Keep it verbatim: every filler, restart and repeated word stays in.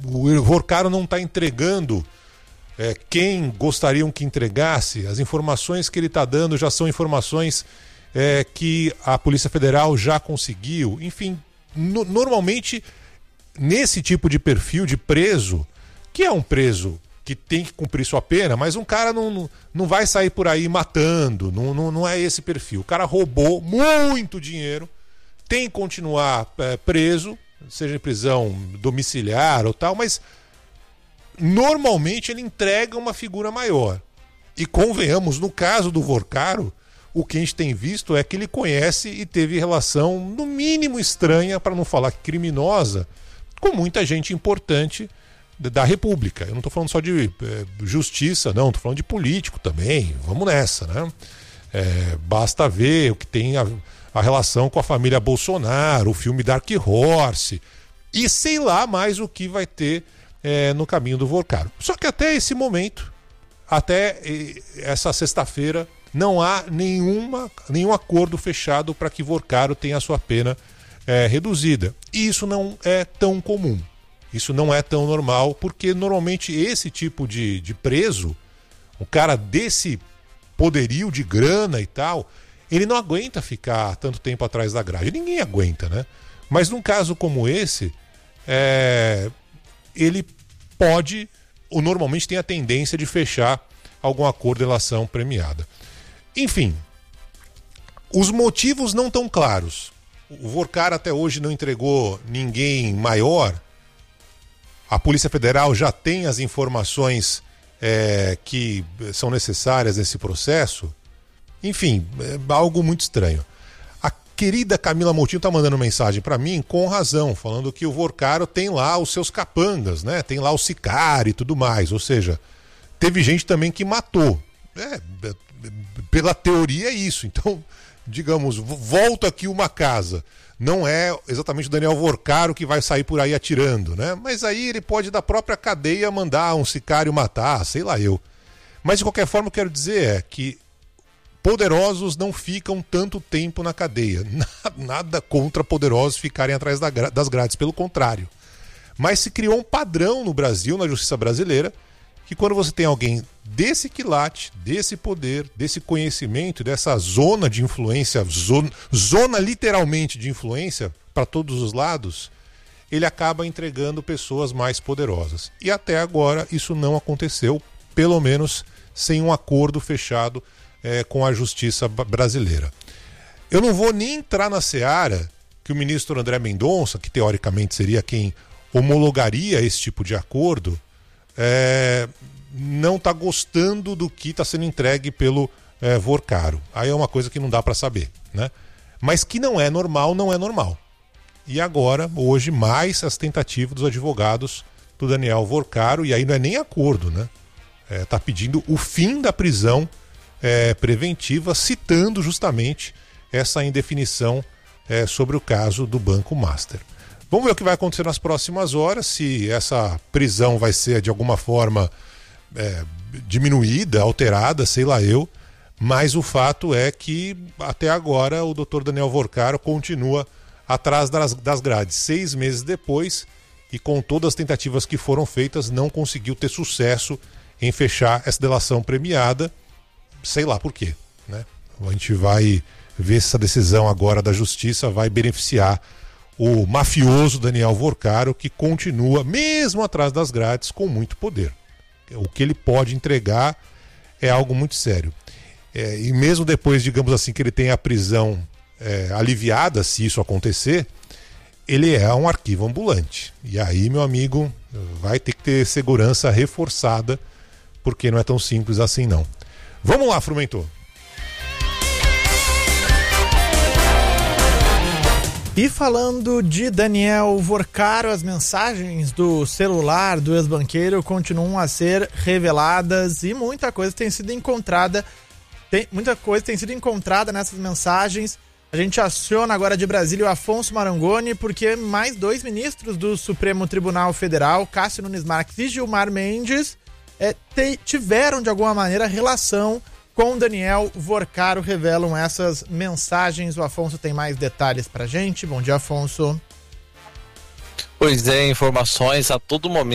o Vorcaro não está entregando é, quem gostariam que entregasse. As informações que ele está dando já são informações é, que a Polícia Federal já conseguiu. Enfim, no, normalmente, nesse tipo de perfil de preso, que é um preso que tem que cumprir sua pena, mas um cara não, não vai sair por aí matando, não, não, não é esse perfil. O cara roubou muito dinheiro, tem que continuar é, preso, seja em prisão domiciliar ou tal, mas normalmente ele entrega uma figura maior. E convenhamos, no caso do Vorcaro, o que a gente tem visto é que ele conhece e teve relação, no mínimo estranha, para não falar criminosa, com muita gente importante da República. Eu não estou falando só de é, justiça, não, estou falando de político também. Vamos nessa, né? É, basta ver o que tem a, a relação com a família Bolsonaro, o filme Dark Horse, e sei lá mais o que vai ter é, no caminho do Vorcaro. Só que até esse momento, até essa sexta-feira, não há nenhuma, nenhum acordo fechado para que Vorcaro tenha a sua pena é, reduzida. E isso não é tão comum. Isso não é tão normal, porque normalmente esse tipo de, de preso, um cara desse poderio de grana e tal, ele não aguenta ficar tanto tempo atrás da grade. Ninguém aguenta, né? Mas num caso como esse, é, ele pode, ou normalmente tem a tendência de fechar algum acordo de relação premiada. Enfim, os motivos não estão claros. O Vorcaro até hoje não entregou ninguém maior. A Polícia Federal já tem as informações é, que são necessárias nesse processo. Enfim, é algo muito estranho. A querida Camila Moutinho está mandando mensagem para mim com razão, falando que o Vorcaro tem lá os seus capangas, né? Tem lá o sicário e tudo mais. Ou seja, teve gente também que matou. É, pela teoria é isso. Então, digamos, volta aqui uma casa. Não é exatamente o Daniel Vorcaro que vai sair por aí atirando, né? Mas aí ele pode da própria cadeia mandar um sicário matar, sei lá eu. Mas de qualquer forma, eu quero dizer é que poderosos não ficam tanto tempo na cadeia. Nada contra poderosos ficarem atrás das grades, pelo contrário. Mas se criou um padrão no Brasil, na justiça brasileira, que quando você tem alguém desse quilate, desse poder, desse conhecimento, dessa zona de influência, zona, zona literalmente de influência para todos os lados, ele acaba entregando pessoas mais poderosas. E até agora isso não aconteceu, pelo menos sem um acordo fechado é, com a justiça brasileira. Eu não vou nem entrar na seara que o ministro André Mendonça, que teoricamente seria quem homologaria esse tipo de acordo, É, não está gostando do que está sendo entregue pelo é, Vorcaro. Aí é uma coisa que não dá para saber, né? Mas que não é normal, não é normal. E agora, hoje, mais as tentativas dos advogados do Daniel Vorcaro, e aí não é nem acordo, né? Está é, pedindo o fim da prisão é, preventiva, citando justamente essa indefinição é, sobre o caso do Banco Master. Vamos ver o que vai acontecer nas próximas horas, se essa prisão vai ser de alguma forma é, diminuída, alterada, sei lá eu, mas o fato é que até agora o doutor Daniel Vorcaro continua atrás das, das grades. Seis meses depois, e com todas as tentativas que foram feitas, não conseguiu ter sucesso em fechar essa delação premiada, sei lá por quê, né? A gente vai ver se essa decisão agora da justiça vai beneficiar o mafioso Daniel Vorcaro, que continua, mesmo atrás das grades, com muito poder. O que ele pode entregar é algo muito sério. É, e mesmo depois, digamos assim, que ele tenha a prisão é, aliviada, se isso acontecer, ele é um arquivo ambulante. E aí, meu amigo, vai ter que ter segurança reforçada, porque não é tão simples assim não. Vamos lá, Frumentor. E falando de Daniel Vorcaro, as mensagens do celular do ex-banqueiro continuam a ser reveladas e muita coisa tem sido encontrada, tem, muita coisa tem sido encontrada nessas mensagens. A gente aciona agora de Brasília o Afonso Marangoni, porque mais dois ministros do Supremo Tribunal Federal, Cássio Nunes Marques e Gilmar Mendes, é, te, tiveram de alguma maneira relação com Daniel Vorcaro, revelam essas mensagens. O Afonso tem mais detalhes pra gente. Bom dia, Afonso. Pois é, informações a todo momento.